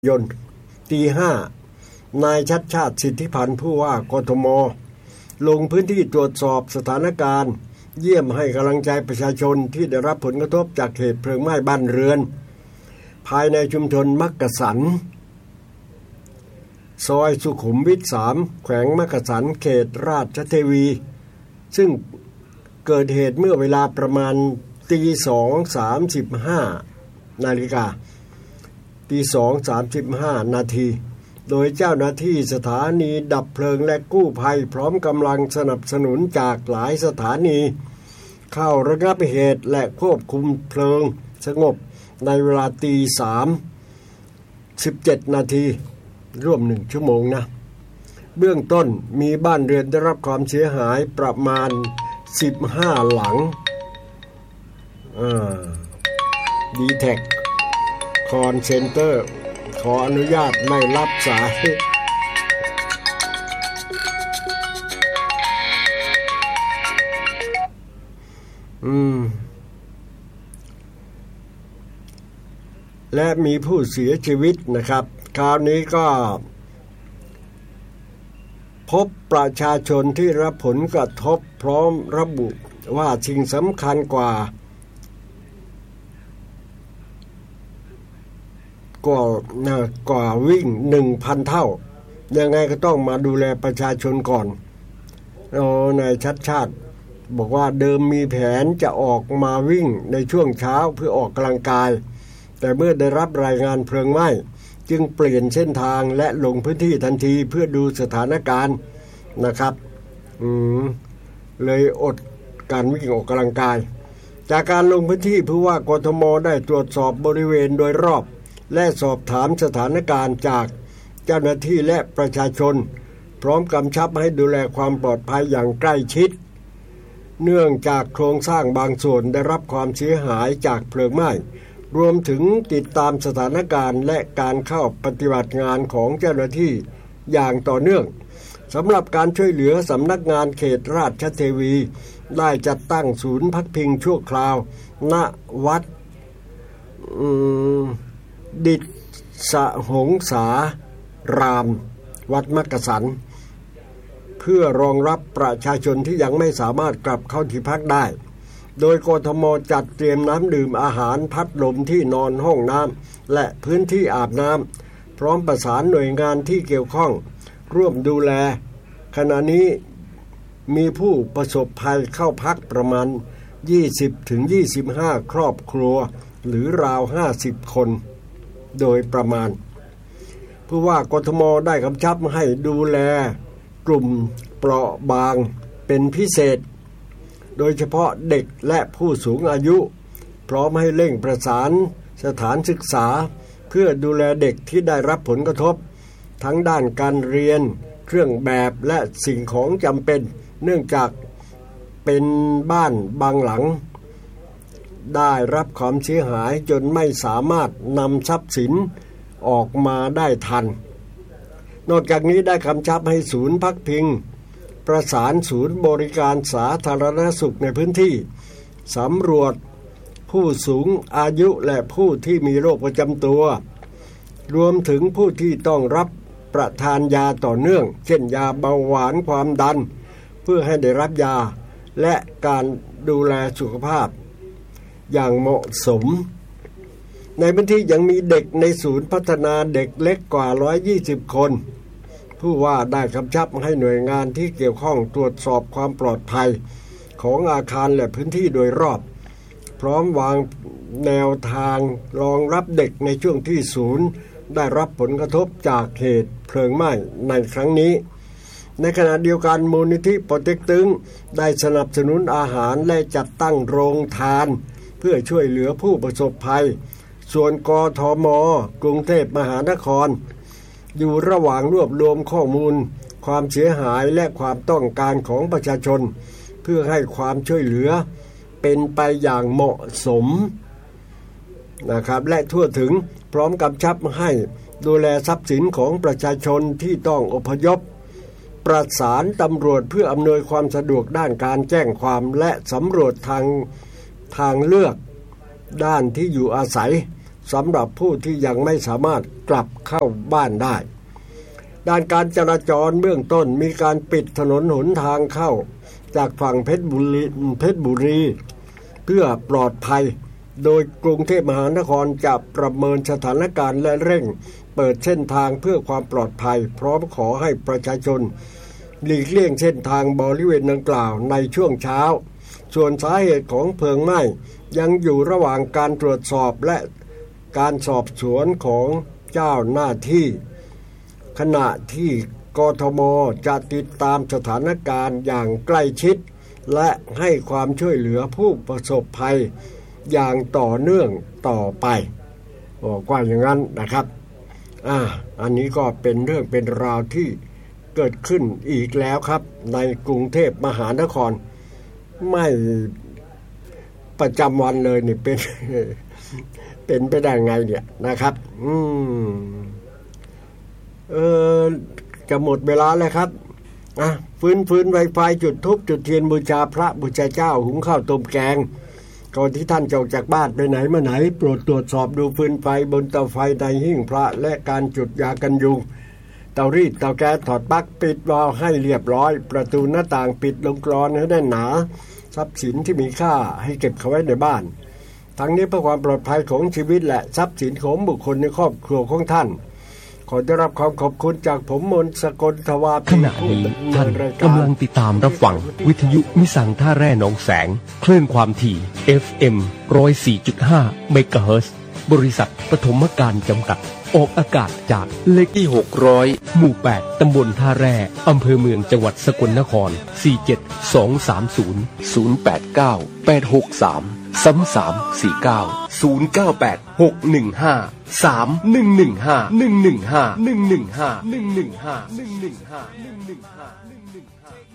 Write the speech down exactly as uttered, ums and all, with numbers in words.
ยนตีห้านายชัชชาติสิทธิพันธ์ผู้ว่ากทมลงพื้นที่ตรวจสอบสถานการณ์เยี่ยมให้กำลังใจประชาชนที่ได้รับผลกระทบจากเหตุเพลิงไหม้บ้านเรือนภายในชุมชนมักกะสันซอยสุขุมวิทสามแขวงมักกะสันเขตราชเทวีซึ่งเกิดเหตุเมื่อเวลาประมาณตีสองสามสิบห้านาฬิกาตีสองสามสิบห้านาทีโดยเจ้าหน้าที่สถานีดับเพลิงและกู้ภัยพร้อมกำลังสนับสนุนจากหลายสถานีเข้าระงับเหตุและควบคุมเพลิงสงบในเวลาตีสามสิบเจ็ดนาทีร่วมหนึ่งชั่วโมงนะเบื้องต้นมีบ้านเรือนได้รับความเสียหายประมาณสิบห้าหลังอ่าดีแท็กคอนเซ็นเตอร์ขออนุญาตไม่รับสายอืมและมีผู้เสียชีวิตนะครับคราวนี้ก็พบประชาชนที่รับผลกระทบพร้อมระบุว่าสิ่งสำคัญกว่ากว่ากว่าวิ่ง หนึ่งพัน เท่ายังไงก็ต้องมาดูแลประชาชนก่อนโอ้นายชัดชาติบอกว่าเดิมมีแผนจะออกมาวิ่งในช่วงเช้าเพื่อออกกำลังกายแต่เมื่อได้รับรายงานเพลิงไหม้จึงเปลี่ยนเส้นทางและลงพื้นที่ทันทีเพื่อดูสถานการณ์นะครับอืมเลยอดการวิ่งออกกำลังกายจากการลงพื้นที่ผู้ว่ากทมได้ตรวจสอบบริเวณโดยรอบและสอบถามสถานการณ์จากเจ้าหน้าที่และประชาชนพร้อมกำชับให้ดูแลความปลอดภัยอย่างใกล้ชิดเนื่องจากโครงสร้างบางส่วนได้รับความเสียหายจากเพลิงไหม้รวมถึงติดตามสถานการณ์และการเข้าปฏิบัติงานของเจ้าหน้าที่อย่างต่อเนื่องสำหรับการช่วยเหลือสำนักงานเขตราชเทวีได้จัดตั้งศูนย์พักพิงชั่วคราวณวัดดิษหงสารามวัดมักกะสันเพื่อรองรับประชาชนที่ยังไม่สามารถกลับเข้าที่พักได้โดยกทมจัดเตรียมน้ำดื่มอาหารพัดลมที่นอนห้องน้ำและพื้นที่อาบน้ำพร้อมประสานหน่วยงานที่เกี่ยวข้องร่วมดูแลขณะนี้มีผู้ประสบภัยเข้าพักประมาณ ยี่สิบถึงยี่สิบห้า ครอบครัวหรือราวห้าสิบคนโดยประมาณผู้ว่ากทมได้กำชับให้ดูแลกลุ่มเปราะบางเป็นพิเศษโดยเฉพาะเด็กและผู้สูงอายุพร้อมให้เร่งประสานสถานศึกษาเพื่อดูแลเด็กที่ได้รับผลกระทบทั้งด้านการเรียนเครื่องแบบและสิ่งของจำเป็นเนื่องจากเป็นบ้านบางหลังได้รับความเสียหายจนไม่สามารถนำทรัพย์สินออกมาได้ทันนอกจากนี้ได้กำชับให้ศูนย์พักพิงประสานศูนย์บริการสาธารณสุขในพื้นที่สำรวจผู้สูงอายุและผู้ที่มีโรคประจำตัวรวมถึงผู้ที่ต้องรับประทานยาต่อเนื่องเช่นยาเบาหวานความดันเพื่อให้ได้รับยาและการดูแลสุขภาพอย่างเหมาะสมในพื้นที่ยังมีเด็กในศูนย์พัฒนาเด็กเล็กกว่าหนึ่งร้อยยี่สิบคนผู้ว่าได้กำชับให้หน่วยงานที่เกี่ยวข้องตรวจสอบความปลอดภัยของอาคารและพื้นที่โดยรอบพร้อมวางแนวทางรองรับเด็กในช่วงที่ศูนย์ได้รับผลกระทบจากเหตุเพลิงไหม้ในครั้งนี้ในขณะเดียวกันมูลนิธิปอเต็กตึงได้สนับสนุนอาหารและจัดตั้งโรงทานเพื่อช่วยเหลือผู้ประสบภัยส่วนกทม.กรุงเทพมหานครอยู่ระหว่างรวบรวมข้อมูลความเสียหายและความต้องการของประชาชนเพื่อให้ความช่วยเหลือเป็นไปอย่างเหมาะสมนะครับและทั่วถึงพร้อมกำชับให้ดูแลทรัพย์สินของประชาชนที่ต้องอพยพประสานตำรวจเพื่ออำนวยความสะดวกด้านการแจ้งความและสำรวจทางทางเลือกด้านที่อยู่อาศัยสำหรับผู้ที่ยังไม่สามารถกลับเข้าบ้านได้ด้านการจราจรเบื้องต้นมีการปิดถนนหนทางเข้าจากฝั่งเพชรบุรีเพชรบุรีเพื่อปลอดภัยโดยกรุงเทพมหานครจะประเมินสถานการณ์และเร่งเปิดเส้นทางเพื่อความปลอดภัยพร้อมขอให้ประชาชนหลีกเลี่ยงเส้นทางบริเวณดังกล่าวในช่วงเช้าส่วนสาเหตุของเพลิงไหม้ยังอยู่ระหว่างการตรวจสอบและการสอบสวนของเจ้าหน้าที่ขณะที่กทม.จะติดตามสถานการณ์อย่างใกล้ชิดและให้ความช่วยเหลือผู้ประสบภัยอย่างต่อเนื่องต่อไปบอกว่าอย่างนั้นนะครับอ่าอันนี้ก็เป็นเรื่องเป็นราวที่เกิดขึ้นอีกแล้วครับในกรุงเทพมหานครไม่ประจำวันเลยนี่เป็น เป็นไปได้ไงเนี่ยนะครับอืมเออจะหมดเวลาแล้วครับอ่ะฟื้นฟื้นไวไฟจุดทูปจุดเทียนบูชาพระบูชาเจ้าหุงข้าวต้มแกงก่อนที่ท่านจะออกจากบ้านไปไหนมาไหนโปรดตรวจสอบดูฟืนไฟบนเตาไฟในหิ้งพระและการจุดยากันยุงเตารีดเตาแก๊สถอดปลั๊กปิดวาล์วให้เรียบร้อยประตูหน้าต่างปิดลงกรอนให้แน่นหนาทรัพย์สินที่มีค่าให้เก็บเขาไว้ในบ้านทั้งนี้เพื่อความปลอดภัยของชีวิตและทรัพย์สินของบุคคลในครอบครัวของท่านขอได้รับความขอบคุณจากผมมนต์สกลทวาปีขณะนี้ท่านกำลังติดตามรับฟังวิทยุมิสังท่าแร่หนองแสงคลื่นความถี่ เอฟ เอ็ม หนึ่งศูนย์สี่จุดห้า เมกะเฮิรตซ์บริษัทปฐมการจำกัดออกอากาศจากเลขที่หกร้อยหมู่แปดตำบลท่าแร่อำเภอเมืองจังหวัดสกลนครสี่เจ็ดสองสามศูนย์ ศูนย์แปดเก้า แปดหกสาม สามสามสี่เก้า ศูนย์เก้าแปด หกหนึ่งห้า สามหนึ่งหนึ่งห้า หนึ่งหนึ่งห้า หนึ่งหนึ่งห้า หนึ่งหนึ่งห้า หนึ่งหนึ่งห้า หนึ่งหนึ่งห้า